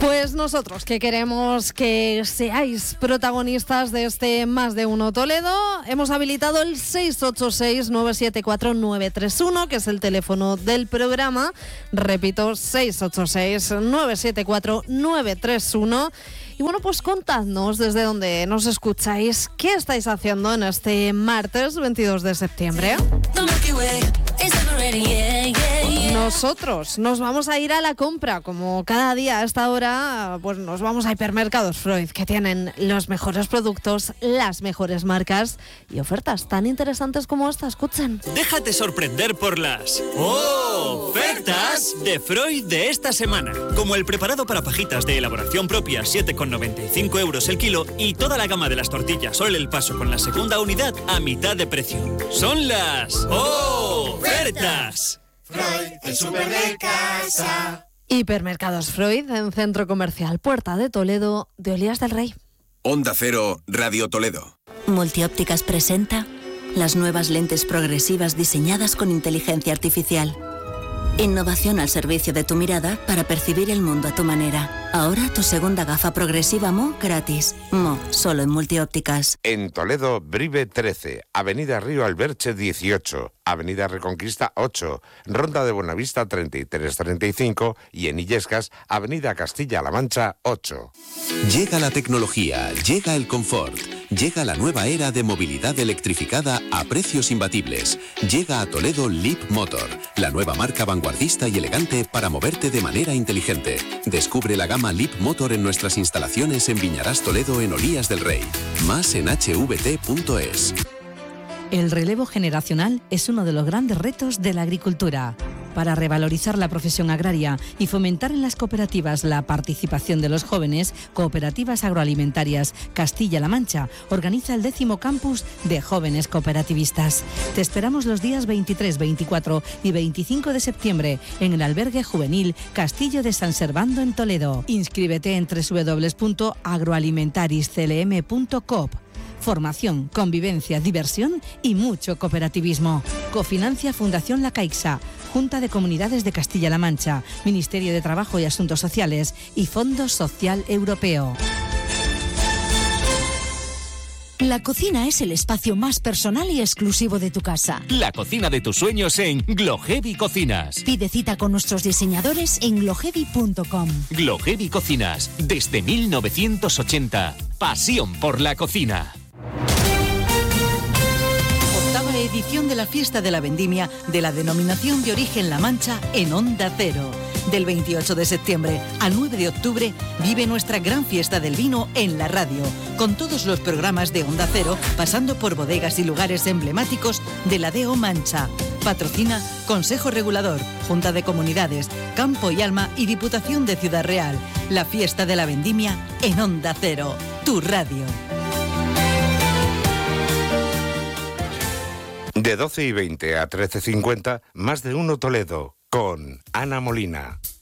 Pues nosotros, que queremos que seáis protagonistas de este Más de Uno Toledo, hemos habilitado el 686-974-931, que es el teléfono del programa. Repito, 686-974-931. Y bueno, pues contadnos desde donde nos escucháis, qué estáis haciendo en este martes 22 de septiembre. Nosotros nos vamos a ir a la compra, como cada día a esta hora, pues nos vamos a Hipermercados Freud, que tienen los mejores productos, las mejores marcas y ofertas tan interesantes como esta. Escuchen. Déjate sorprender por las ofertas de Freud de esta semana, como el preparado para fajitas de elaboración propia, 7,95 € el kilo, y toda la gama de las tortillas Sol El Paso con la segunda unidad a mitad de precio. Son las ofertas. Freud, el súper de casa. Hipermercados Freud, en Centro Comercial Puerta de Toledo, de Olías del Rey. Onda Cero, Radio Toledo. Multiópticas presenta las nuevas lentes progresivas diseñadas con inteligencia artificial. Innovación al servicio de tu mirada para percibir el mundo a tu manera. Ahora tu segunda gafa progresiva Mo gratis. Mo, solo en Multiópticas. En Toledo, Brive 13, Avenida Río Alberche 18, Avenida Reconquista 8, Ronda de Buenavista 3335 y en Illescas, Avenida Castilla-La Mancha 8. Llega la tecnología, llega el confort, llega la nueva era de movilidad electrificada a precios imbatibles. Llega a Toledo Leap Motor, la nueva marca vanguardista y elegante para moverte de manera inteligente. Descubre la gama Leap Motor en nuestras instalaciones en Viñarás Toledo, en Olías del Rey. Más en hvt.es. El relevo generacional es uno de los grandes retos de la agricultura. Para revalorizar la profesión agraria y fomentar en las cooperativas la participación de los jóvenes, Cooperativas Agroalimentarias Castilla-La Mancha organiza el 10º campus de jóvenes cooperativistas. Te esperamos los días 23, 24 y 25 de septiembre en el albergue juvenil Castillo de San Servando en Toledo. Inscríbete en www.agroalimentarisclm.coop. Formación, convivencia, diversión y mucho cooperativismo. Cofinancia Fundación La Caixa, Junta de Comunidades de Castilla-La Mancha, Ministerio de Trabajo y Asuntos Sociales y Fondo Social Europeo. La cocina es el espacio más personal y exclusivo de tu casa. La cocina de tus sueños en Glohevi Cocinas. Pide cita con nuestros diseñadores en glohevi.com. Glohevi Cocinas, desde 1980. Pasión por la cocina. Octava edición de la Fiesta de la Vendimia de la Denominación de Origen La Mancha en Onda Cero. Del 28 de septiembre al 9 de octubre vive nuestra gran fiesta del vino en la radio, con todos los programas de Onda Cero, pasando por bodegas y lugares emblemáticos de la DO Mancha. Patrocina Consejo Regulador, Junta de Comunidades, Campo y Alma y Diputación de Ciudad Real. La Fiesta de la Vendimia en Onda Cero, tu radio. De 12:20 a 13:50, Más de Uno Toledo, con Ana Molina.